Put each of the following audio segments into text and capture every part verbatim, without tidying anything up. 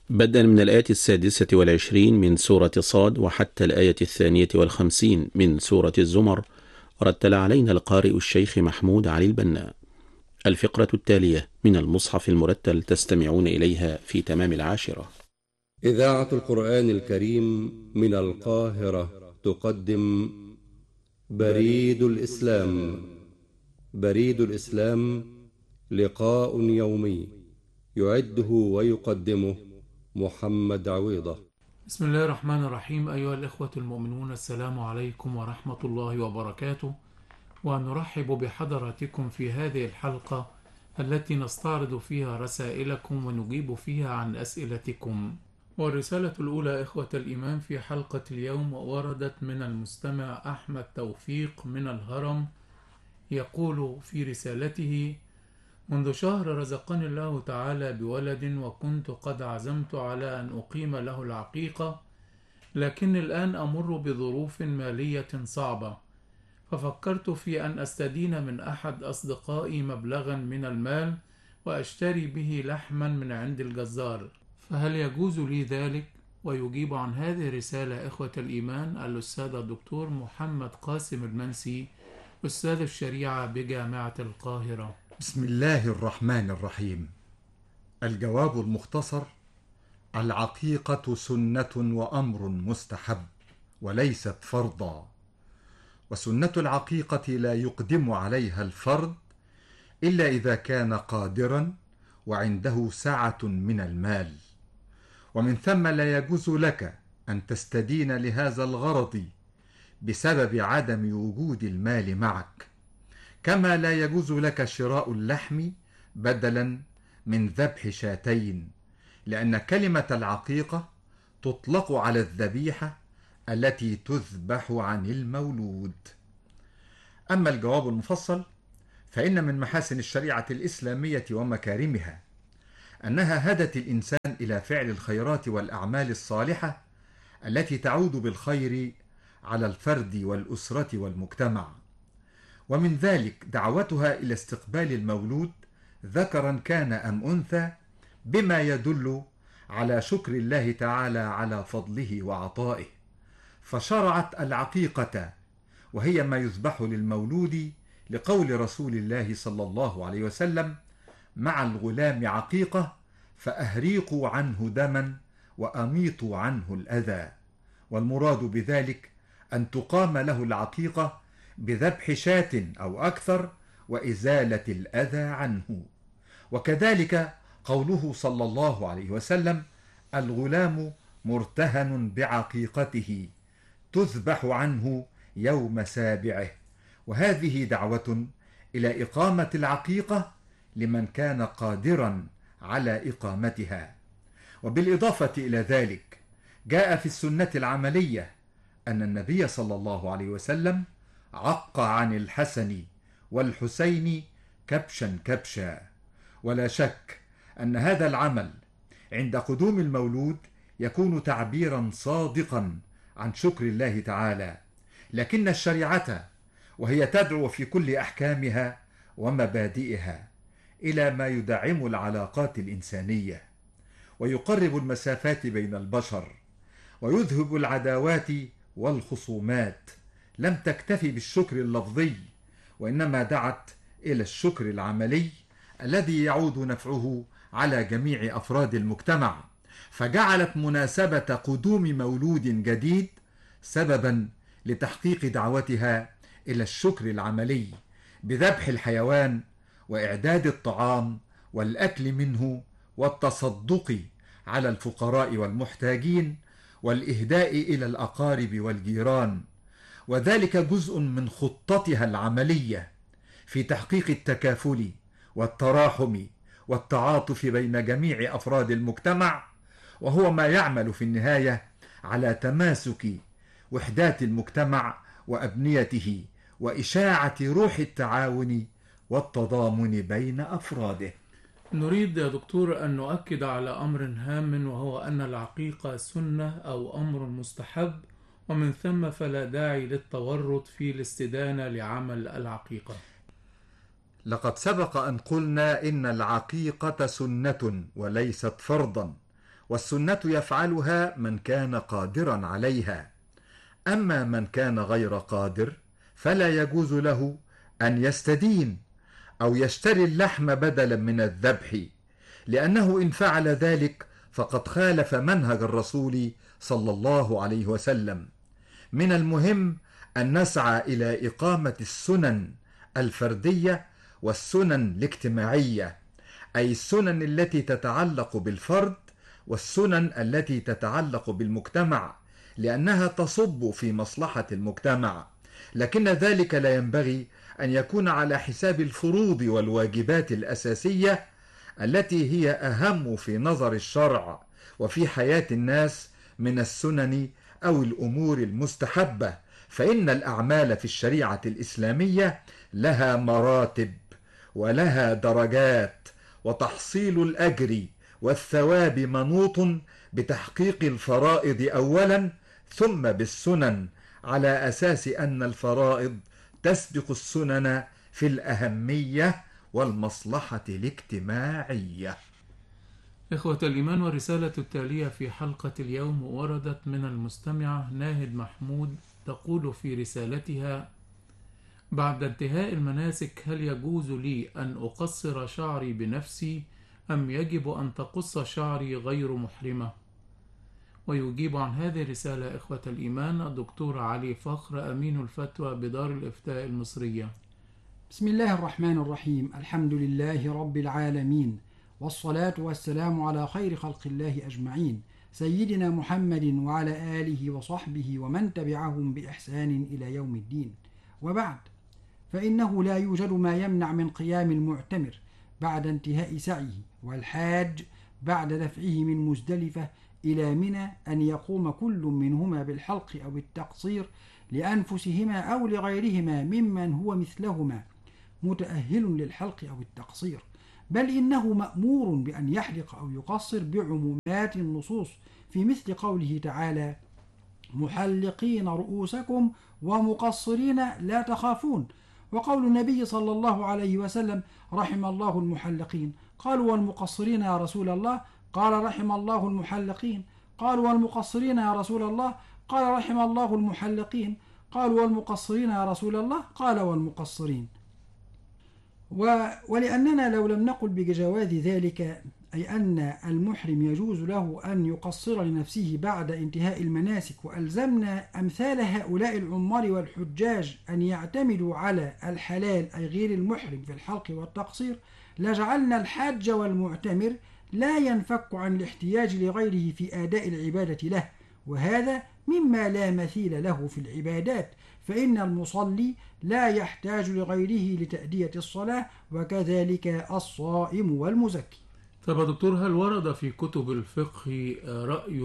بدءا من الآية السادسة والعشرين من سورة صاد وحتى الآية الثانية والخمسين من سورة الزمر، رتل علينا القارئ الشيخ محمود علي البنا. الفقرة التالية من المصحف المرتل تستمعون إليها في تمام العاشرة. إذاعة القرآن الكريم من القاهرة تقدم بريد الإسلام. بريد الإسلام لقاء يومي يعده ويقدمه محمد عويضة. بسم الله الرحمن الرحيم. أيها الإخوة المؤمنون، السلام عليكم ورحمة الله وبركاته، ونرحب بحضراتكم في هذه الحلقة التي نستعرض فيها رسائلكم ونجيب فيها عن أسئلتكم. والرسالة الأولى إخوة الإيمان في حلقة اليوم وردت من المستمع أحمد توفيق من الهرم، يقول في رسالته: منذ شهر رزقني الله تعالى بولد، وكنت قد عزمت على أن أقيم له العقيقة، لكن الآن أمر بظروف مالية صعبة، ففكرت في أن أستدين من أحد أصدقائي مبلغا من المال وأشتري به لحما من عند الجزار، فهل يجوز لي ذلك؟ ويجيب عن هذه الرسالة إخوة الإيمان الأستاذ الدكتور محمد قاسم المنسي، أستاذ الشريعة بجامعة القاهرة. بسم الله الرحمن الرحيم. الجواب المختصر: العقيقة سنة وأمر مستحب وليست فرضا، وسنة العقيقة لا يقدم عليها الفرد إلا إذا كان قادرا وعنده سعة من المال، ومن ثم لا يجوز لك أن تستدين لهذا الغرض بسبب عدم وجود المال معك، كما لا يجوز لك شراء اللحم بدلا من ذبح شاتين، لأن كلمة العقيقة تطلق على الذبيحة التي تذبح عن المولود. أما الجواب المفصل فإن من محاسن الشريعة الإسلامية ومكارمها أنها هدت الإنسان إلى فعل الخيرات والأعمال الصالحة التي تعود بالخير على الفرد والأسرة والمجتمع، ومن ذلك دعوتها إلى استقبال المولود ذكرا كان أم أنثى، بما يدل على شكر الله تعالى على فضله وعطائه، فشرعت العقيقة وهي ما يذبح للمولود لقول رسول الله صلى الله عليه وسلم: مع الغلام عقيقة فأهريقوا عنه دما وأميطوا عنه الأذى. والمراد بذلك أن تقام له العقيقة بذبح شاة أو أكثر وإزالة الأذى عنه. وكذلك قوله صلى الله عليه وسلم: الغلام مرتهن بعقيقته تذبح عنه يوم سابعه. وهذه دعوة إلى إقامة العقيقة لمن كان قادرا على إقامتها. وبالإضافة إلى ذلك جاء في السنة العملية أن النبي صلى الله عليه وسلم عق عن الحسن والحسين كبشا كبشا. ولا شك أن هذا العمل عند قدوم المولود يكون تعبيرا صادقا عن شكر الله تعالى، لكن الشريعة وهي تدعو في كل أحكامها ومبادئها إلى ما يدعم العلاقات الإنسانية ويقرب المسافات بين البشر ويذهب العداوات والخصومات، لم تكتفي بالشكر اللفظي، وإنما دعت إلى الشكر العملي الذي يعود نفعه على جميع أفراد المجتمع، فجعلت مناسبة قدوم مولود جديد سببا لتحقيق دعوتها إلى الشكر العملي بذبح الحيوان وإعداد الطعام والأكل منه والتصدق على الفقراء والمحتاجين والإهداء إلى الأقارب والجيران، وذلك جزء من خطتها العملية في تحقيق التكافل والتراحم والتعاطف بين جميع أفراد المجتمع، وهو ما يعمل في النهاية على تماسك وحدات المجتمع وأبنيته وإشاعة روح التعاون والتضامن بين أفراده. نريد يا دكتور أن نؤكد على أمر هام، وهو أن العقيقة سنة أو أمر مستحب، ومن ثم فلا داعي للتورط في الاستدانة لعمل العقيقة. لقد سبق أن قلنا إن العقيقة سنة وليست فرضا، والسنة يفعلها من كان قادرا عليها، أما من كان غير قادر فلا يجوز له أن يستدين أو يشتري اللحم بدلا من الذبح، لأنه إن فعل ذلك فقد خالف منهج الرسول صلى الله عليه وسلم. من المهم أن نسعى إلى إقامة السنن الفردية والسنن الاجتماعية، أي السنن التي تتعلق بالفرد والسنن التي تتعلق بالمجتمع، لأنها تصب في مصلحة المجتمع، لكن ذلك لا ينبغي أن يكون على حساب الفروض والواجبات الأساسية التي هي أهم في نظر الشرع وفي حياة الناس من السنن أو الأمور المستحبة، فإن الأعمال في الشريعة الإسلامية لها مراتب ولها درجات، وتحصيل الأجر والثواب منوط بتحقيق الفرائض أولا ثم بالسنن، على أساس أن الفرائض تسبق السنن في الأهمية والمصلحة الاجتماعية. إخوة الإيمان، والرسالة التالية في حلقة اليوم وردت من المستمعة ناهد محمود، تقول في رسالتها: بعد انتهاء المناسك هل يجوز لي أن أقصر شعري بنفسي أم يجب أن تقص شعري غير محرمة؟ ويجيب عن هذه الرسالة إخوة الإيمان الدكتور علي فخر، أمين الفتوى بدار الإفتاء المصرية. بسم الله الرحمن الرحيم. الحمد لله رب العالمين، والصلاة والسلام على خير خلق الله أجمعين، سيدنا محمد وعلى آله وصحبه ومن تبعهم بإحسان إلى يوم الدين. وبعد، فإنه لا يوجد ما يمنع من قيام المعتمر بعد انتهاء سعيه والحاج بعد دفعه من مزدلفة إلى منى أن يقوم كل منهما بالحلق أو التقصير لأنفسهما أو لغيرهما ممن هو مثلهما متأهل للحلق أو التقصير، بل إنه مأمور بأن يحلق أو يقصر بعمومات النصوص، في مثل قوله تعالى: محلقين رؤوسكم ومقصرين لا تخافون، وقول النبي صلى الله عليه وسلم: رحم الله المحلقين. قالوا: والمقصرين يا رسول الله؟ قال: رحم الله المحلقين. قالوا: والمقصرين يا رسول الله؟ قال: رحم الله المحلقين. قالوا: والمقصرين يا رسول الله؟ قال: والمقصرين. و... ولأننا لو لم نقل بجواز ذلك، أي أن المحرم يجوز له أن يقصر لنفسه بعد انتهاء المناسك، وألزمنا أمثال هؤلاء العمار والحجاج أن يعتمدوا على الحلال أي غير المحرم في الحلق والتقصير، لجعلنا الحاج والمعتمر لا ينفك عن الاحتياج لغيره في أداء العبادة له، وهذا مما لا مثيل له في العبادات، فإن المصلي لا يحتاج لغيره لتأدية الصلاة، وكذلك الصائم والمزكي. طب يا دكتور، هل ورد في كتب الفقه رأي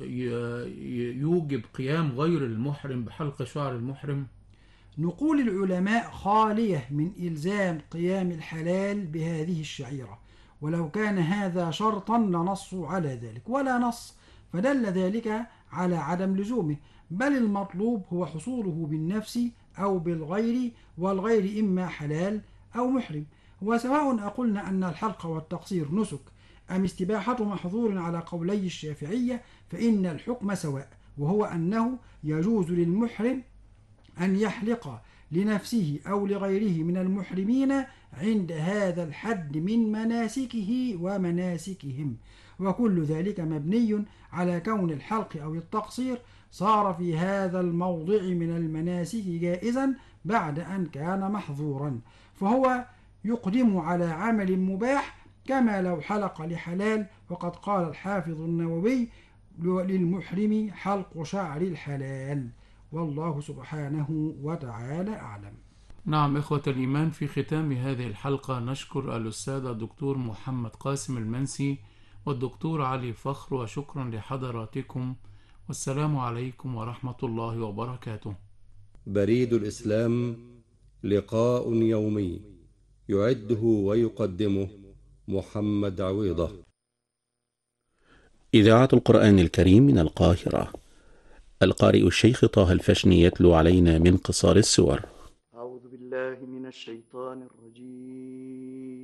يوجب قيام غير المحرم بحلق شعر المحرم؟ نقول العلماء خالية من إلزام قيام الحلال بهذه الشعيرة، ولو كان هذا شرطا لنصوا على ذلك، ولا نص فدل ذلك على عدم لزومه، بل المطلوب هو حصوله بالنفس أو بالغير، والغير إما حلال أو محرم. وسواء أقولنا أن الحلق والتقصير نسك أم استباحة محظور على قولي الشافعية، فإن الحكم سواء، وهو أنه يجوز للمحرم أن يحلق لنفسه أو لغيره من المحرمين عند هذا الحد من مناسكه ومناسكهم، وكل ذلك مبني على كون الحلق أو التقصير صار في هذا الموضع من المناسك جائزا بعد أن كان محظورا، فهو يقدم على عمل مباح كما لو حلق لحلال. وقد قال الحافظ النووي: للمحرم حلق شعر الحلال، والله سبحانه وتعالى أعلم. نعم إخوة الإيمان، في ختام هذه الحلقة نشكر الأستاذ الدكتور محمد قاسم المنسي والدكتور علي فخر، وشكرا لحضراتكم، والسلام عليكم ورحمة الله وبركاته. بريد الإسلام، لقاء يومي يعده ويقدمه محمد عويضة. إذاعة القرآن الكريم من القاهرة. القارئ الشيخ طه الفشني يتلو علينا من قصار السور. أعوذ بالله من الشيطان الرجيم.